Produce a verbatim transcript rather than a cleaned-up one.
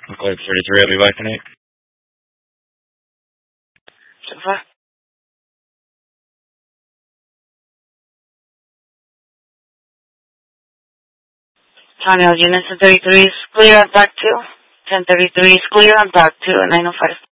Code thirty-three, I'll be back tonight. So far. Tunnel unit ten thirty-three is clear on back two. ten thirty-three is clear on back two, nine oh five.